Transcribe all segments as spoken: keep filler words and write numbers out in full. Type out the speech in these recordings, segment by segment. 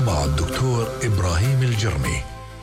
مع الدكتور إبراهيم الجرمي.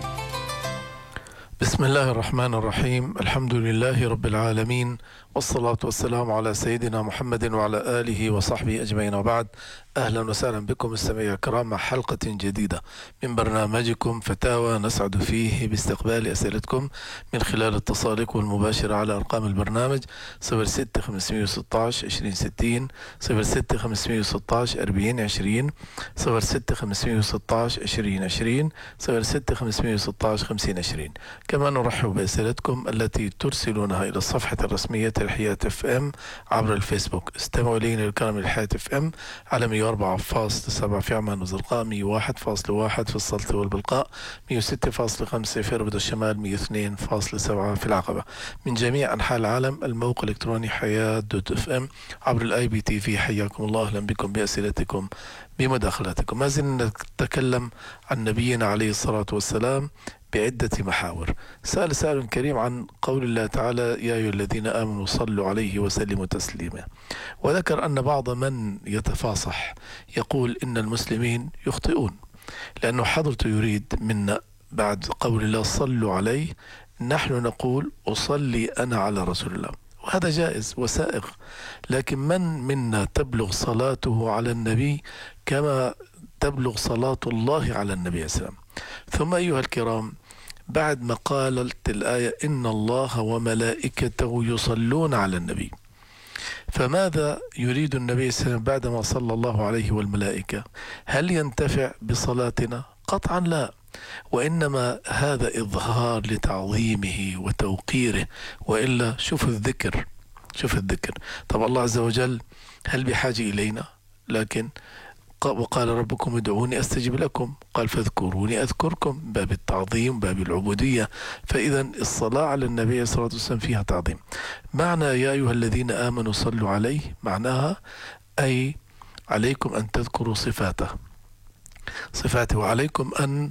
بسم الله الرحمن الرحيم. الحمد لله رب العالمين، والصلاة والسلام على سيدنا محمد وعلى آله وصحبه أجمعين، وبعد. أهلا وسهلا بكم مستمعي الكرام مع حلقة جديدة من برنامجكم فتاوى، نسعد فيه باستقبال أسئلتكم من خلال اتصالكم المباشر على أرقام البرنامج صفر ستة خمسمائة وستة عشر عشرين ستين، صفر ستة خمسمائة وستة عشر أربعين عشرين، صفر ستة خمسمائة وستة عشر عشرين عشرين، صفر ستة خمسمائة وستة عشر خمسين عشرين. كما نرحب بأسئلتكم التي ترسلونها إلى الصفحة الرسمية لحياة اف ام عبر الفيسبوك. استمعوا إلينا الكرام لحياة اف ام على مئة وأربعة فاصلة سبعة في عمان وزرقاء، مئة وواحد فاصلة واحد في السلطة والبلقاء، مئة وستة فاصلة خمسة في ربد الشمال، مئة واثنين فاصلة سبعة في العقبة. من جميع أنحاء العالم الموقع الإلكتروني حياة دوت اف ام عبر الاي بي تي في. حياكم الله، أهلا بكم بأسئلتكم بمداخلاتكم. ما زلنا نتكلم عن نبينا عليه الصلاة والسلام بعدة محاور. سأل سائل كريم عن قول الله تعالى: يا أيها الذين آمنوا صلوا عليه وسلموا تسليما، وذكر أن بعض من يتفاصح يقول إن المسلمين يخطئون، لأنه حضرته يريد منا بعد قول الله صلوا عليه نحن نقول أصلي أنا على رسول الله، وهذا جائز وسائغ، لكن من منا تبلغ صلاته على النبي كما تبلغ صلاة الله على النبي عليه السلام؟ ثم أيها الكرام، بعد ما قالت الآية إن الله وملائكته يصلون على النبي، فماذا يريد النبي صلى الله عليه وسلم بعدما صلى الله عليه والملائكة؟ هل ينتفع بصلاتنا؟ قطعا لا، وإنما هذا إظهار لتعظيمه وتوقيره، وإلا شوف الذكر شوف الذكر طب الله عز وجل هل بحاجة إلينا؟ لكن وقال ربكم ادعوني أستجب لكم، قال فاذكروني أذكركم، باب التعظيم باب العبودية. فإذا الصلاة على النبي صلى الله عليه وسلم فيها تعظيم. معنى يا أيها الذين آمنوا صلوا عليه معناها أي عليكم أن تذكروا صفاته صفاته وعليكم أن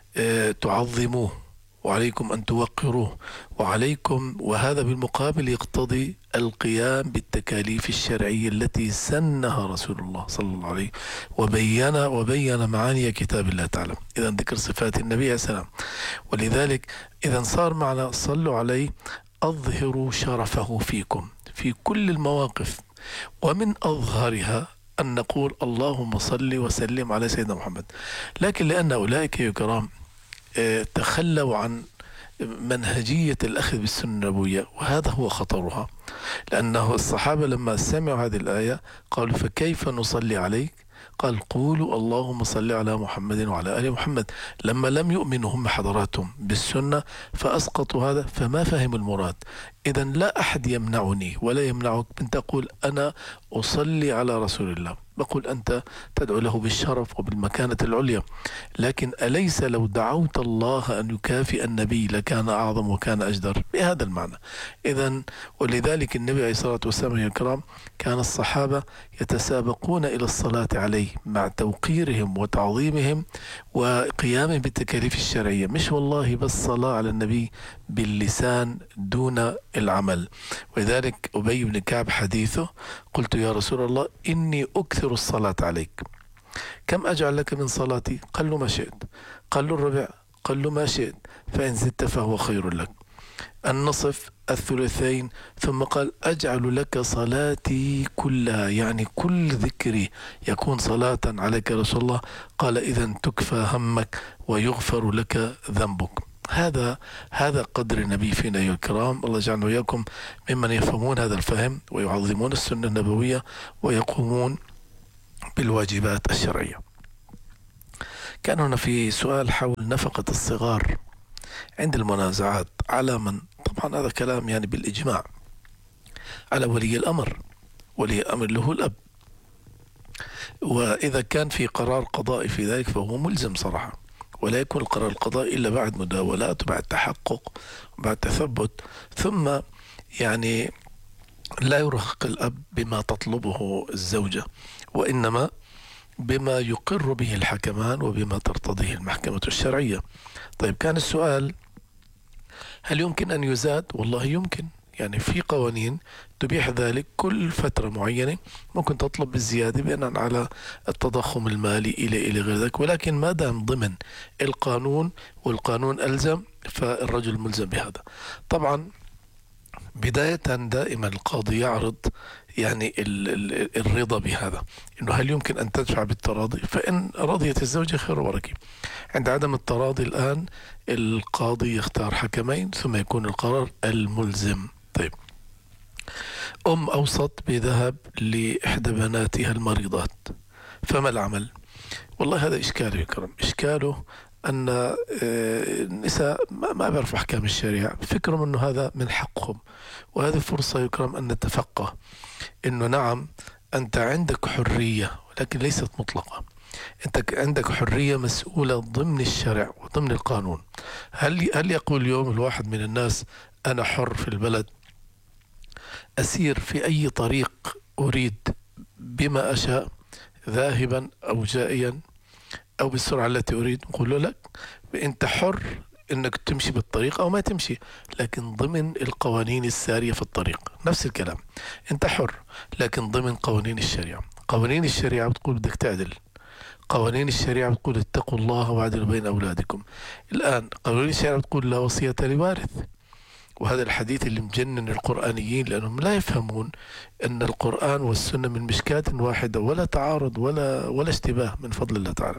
تعظموه، وعليكم أن توقروه، وعليكم، وهذا بالمقابل يقتضي القيام بالتكاليف الشرعية التي سنها رسول الله صلى الله عليه وبين وبين معاني كتاب الله تعالى. إذا ذكر صفات النبي عليه السلام. ولذلك إذا صار معنا صلوا عليه أظهروا شرفه فيكم في كل المواقف، ومن أظهرها أن نقول اللهم صل وسلم على سيدنا محمد. لكن لأن أولئك يا كرام تخلوا عن منهجية الأخذ بالسنة النبوية، وهذا هو خطرها، لأنه الصحابة لما سمعوا هذه الآية قالوا فكيف نصلي عليك؟ قال قولوا اللهم صل على محمد وعلى آل محمد. لما لم يؤمنوا هم حضراتهم بالسنة فأسقطوا هذا، فما فهموا المراد. إذا لا أحد يمنعني ولا يمنعك من تقول أنا أصلي على رسول الله، بقول أنت تدعو له بالشرف وبالمكانة العليا، لكن أليس لو دعوت الله أن يكافئ النبي لكان أعظم وكان أجدر؟ بهذا المعنى. إذا ولذلك النبي عليه الصلاة والسلام يا الكرام كان الصحابة يتسابقون إلى الصلاة عليه مع توقيرهم وتعظيمهم وقيامهم بالتكاليف الشرعية، مش والله بس صلاة على النبي باللسان دون العمل. ولذلك أبي بن كعب حديثه: قلت يا رسول الله إني أكثر الصلاة عليك، كم أجعل لك من صلاتي؟ قال له ما شئت. قال له الربع؟ قال له ما شئت، فإن زدت فهو خير لك. النصف؟ الثلثين. ثم قال أجعل لك صلاتي كلها، يعني كل ذكري يكون صلاة عليك يا رسول الله. قال إذن تكفى همك ويغفر لك ذنبك. هذا هذا قدر النبي فينا يا الكرام. الله يجعلنا وإياكم ممن يفهمون هذا الفهم ويعظمون السنة النبوية ويقومون بالواجبات الشرعية. كان هنا في سؤال حول نفقة الصغار عند المنازعات على من؟ طبعا هذا كلام يعني بالإجماع على ولي الأمر، ولي الأمر له الأب، وإذا كان في قرار قضائي في ذلك فهو ملزم صراحة، ولا يكون القرار القضائي إلا بعد مداولات وبعد تحقق وبعد تثبت. ثم يعني لا يرهق الأب بما تطلبه الزوجة، وإنما بما يقر به الحكمان وبما ترتضيه المحكمة الشرعية. طيب كان السؤال هل يمكن أن يزاد؟ والله يمكن، يعني في قوانين تبيح ذلك كل فترة معينة، ممكن تطلب بالزيادة بناء على التضخم المالي إلى إلى غير ذلك، ولكن ما دام ضمن القانون والقانون ألزم فالرجل ملزم بهذا. طبعا بداية دائما القاضي يعرض يعني ال ال الرضا بهذا، إنه هل يمكن أن تدفع بالتراضي؟ فإن رضيت الزوجة خير وبركة. عند عدم التراضي الآن القاضي يختار حكمين ثم يكون القرار الملزم. طيب، أم أوصت بذهب لإحدى بناتها المريضات، فما العمل؟ والله هذا إشكاله يا كرم. إشكاله أن آه، النساء ما ما بيعرفوا أحكام الشريعة، فكرهم أنه هذا من حقهم، وهذه فرصة يكرم أن نتفقه أنه نعم أنت عندك حرية ولكن ليست مطلقة. أنت عندك حرية مسؤولة ضمن الشرع وضمن القانون. هل هل يقول اليوم الواحد من الناس أنا حر في البلد، أسير في أي طريق أريد بما أشاء، ذاهبا أو جائيا أو بالسرعة التي أريد؟ نقول له لك، أنت حر أنك تمشي بالطريق أو ما تمشي، لكن ضمن القوانين السارية في الطريق. نفس الكلام، أنت حر لكن ضمن قوانين الشريعة. قوانين الشريعة بتقول بدك تعدل، قوانين الشريعة بتقول اتقوا الله واعدلوا بين أولادكم. الآن قوانين الشريعة بتقول لا وصية لوارث، وهذا الحديث اللي مجنن القرآنيين لأنهم لا يفهمون أن القرآن والسنة من مشكاة واحدة، ولا تعارض ولا ولا اشتباه من فضل الله تعالى.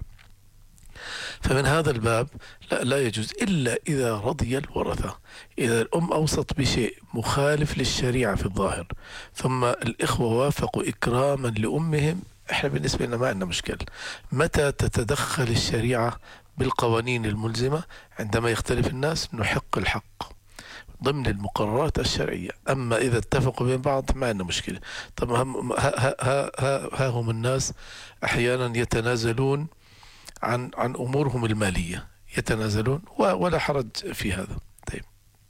فمن هذا الباب لا, لا يجوز إلا إذا رضي الورثة. إذا الأم أوصت بشيء مخالف للشريعة في الظاهر ثم الإخوة وافقوا إكراما لأمهم، إحنا بالنسبة لنا ما عندنا مشكلة. متى تتدخل الشريعة بالقوانين الملزمة؟ عندما يختلف الناس نحق الحق ضمن المقررات الشرعية. أما إذا اتفقوا بين بعض ما عندنا مشكلة. طب ها, ها, ها, ها, ها هم الناس أحيانا يتنازلون عن عن أمورهم المالية، يتنازلون ولا حرج في هذا. طيب،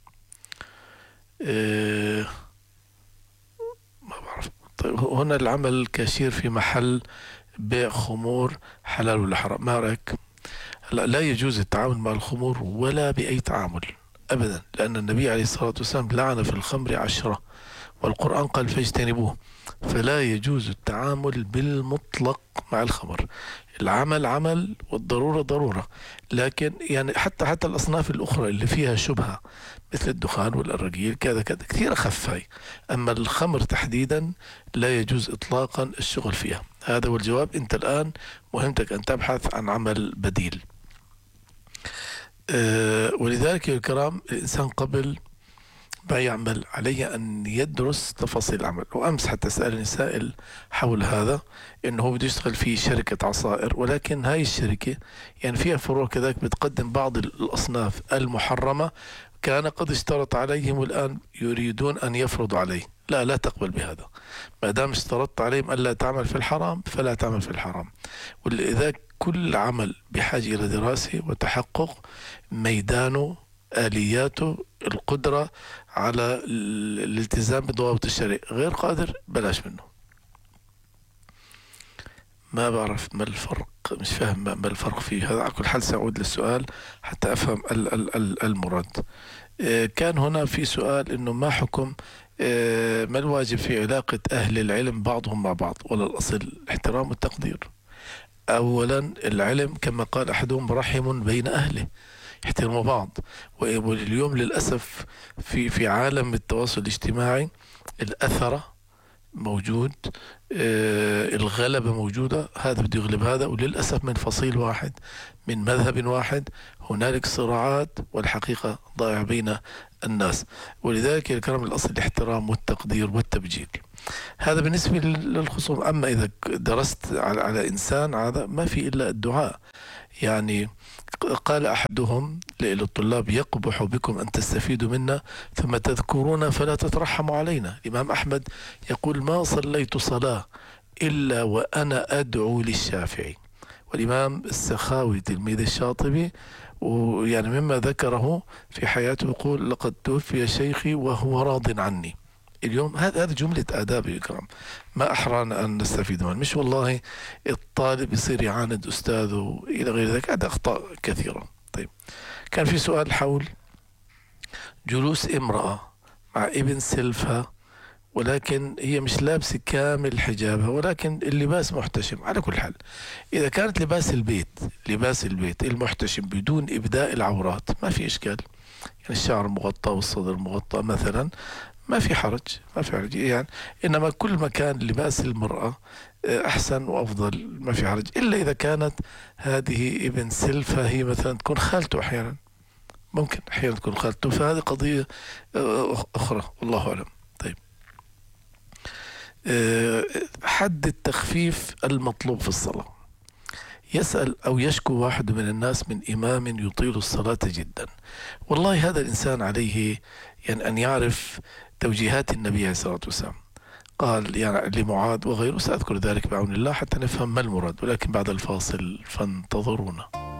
اه ما بعرف. طيب، هنا العمل كاشير في محل بيع خمور حلال ولا حرام؟ ما رأيك؟ لا, لا يجوز التعامل مع الخمور ولا بأي تعامل أبدا، لأن النبي عليه الصلاة والسلام لعن في الخمر عشرة، والقرآن قال فاجتنبوه. فلا يجوز التعامل بالمطلق مع الخمر. العمل عمل والضرورة ضرورة، لكن يعني حتى حتى الأصناف الأخرى اللي فيها شبهة مثل الدخان والأرجيل كذا كذا كثير أخف هاي. أما الخمر تحديدا لا يجوز إطلاقا الشغل فيها. هذا هو الجواب. أنت الآن مهمتك أن تبحث عن عمل بديل. أه ولذلك يا الكرام الإنسان قبل ما يعمل عليه أن يدرس تفاصيل العمل. وأمس حتى سألني سائل حول هذا، إنه هو بده يشتغل في شركة عصائر، ولكن هاي الشركة يعني فيها فروع كذلك بتقدم بعض الأصناف المحرمة، كان قد اشترط عليهم والآن يريدون أن يفرضوا عليه. لا لا تقبل بهذا. ما دام اشترطت عليهم ألا تعمل في الحرام فلا تعمل في الحرام. ولذلك كل عمل بحاجة إلى دراسة وتحقق، ميدانه آلياته القدرة على الالتزام بضوابط الشرع. غير قادر بلاش منه. ما بعرف ما الفرق، مش فاهم ما الفرق فيه هذا. على كل حال سأعود للسؤال حتى أفهم المراد. كان هنا في سؤال إنه ما حكم ما الواجب في علاقة أهل العلم بعضهم مع بعض؟ ولا الأصل الاحترام والتقدير. أولا العلم كما قال أحدهم رحم بين أهله، يحترموا بعض. واليوم للأسف في في عالم التواصل الاجتماعي الأثرة موجود، آه الغلبة موجودة، هذا بده يغلب هذا، وللأسف من فصيل واحد من مذهب واحد. هنالك صراعات والحقيقة ضائع بين الناس. ولذلك الكلام الأصل الاحترام والتقدير والتبجيل. هذا بالنسبة للخصوم. أما إذا درست على, على إنسان هذا ما في إلا الدعاء. يعني قال أحدهم للطلاب يقبح بكم أن تستفيدوا منا ثم تذكرونا فلا تترحموا علينا. الإمام أحمد يقول ما صليت صلاة إلا وأنا أدعو للشافعي. والإمام السخاوي تلميذ الشاطبي ويعني مما ذكره في حياته يقول لقد توفي شيخي وهو راض عني. اليوم هذا هذا جملة آداب يا كرام، ما أحرانا أن نستفيد منه. مش والله الطالب يصير يعاند أستاذه إلى غير ذلك، هذا أخطاء كثيرة. طيب، كان في سؤال حول جلوس امرأة مع ابن سلفها، ولكن هي مش لابسة كامل حجابها، ولكن اللباس محتشم. على كل حال إذا كانت لباس البيت لباس البيت المحتشم بدون إبداء العورات ما في إشكال، يعني الشعر مغطى والصدر مغطى مثلا، ما في حرج ما في حرج يعني. إنما كل ما كان لباس المرأة أحسن وأفضل ما في حرج، إلا إذا كانت هذه ابن سلفة هي مثلا تكون خالته، أحيانا ممكن أحيانا تكون خالته، فهذه قضية أخرى والله أعلم. طيب، حد التخفيف المطلوب في الصلاة. يسأل أو يشكو واحد من الناس من إمام يطيل الصلاة جدا. والله هذا الإنسان عليه يعني أن يعرف توجيهات النبي عليه الصلاة والسلام. قال يعني لمعاذ وغيره، سأذكر ذلك بعون الله حتى نفهم ما المراد، ولكن بعد الفاصل فانتظرونا.